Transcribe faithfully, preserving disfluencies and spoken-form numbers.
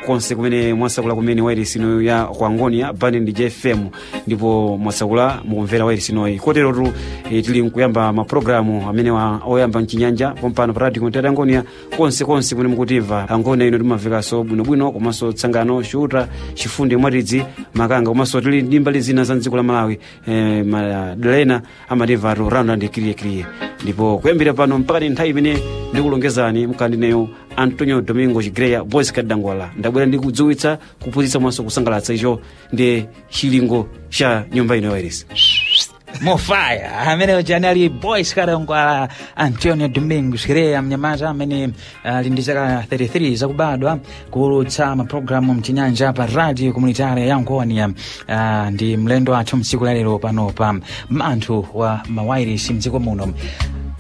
konse kumene mwasakula kumene wairesi ino ya Kwangonia Band D J F M ndipo mwasakula mukumvera wairesi ino kotero tu e, tili nkuyamba ma programu amene wa oyamba mchinyanja pompano pa radio Kontera Angonia konse konse kumene mukutimva Angonia ino timaveka so bwino bwino komanso Tsangano Shuta Chifunde Mwaridzi Makanga komanso tili ndi mbali zina za dziko la Malawi e, Madalena amativa ro round and kriye kriye ndipo kuyambira pano mpaka nthawi imene ndikulongezani mkandineyo Antonio Domingo Chigreya voice kadangwala ndabwera ndikudziwitsa kuphunzitsa mwanso kusangalatsa icho ndi chilingo cha nyumba ino wairesi Mofaya amene janali boys kadangwala Antonio Domingo Chigreya mnyamaza amene ali ndi zaka thirty-three zakubadwa kulutsa ma programu mchinyanja pa radio komunitari ya Angonia ndi mlendo wathu msiku lero pano pa manthu wa mawairesi mdziko muno.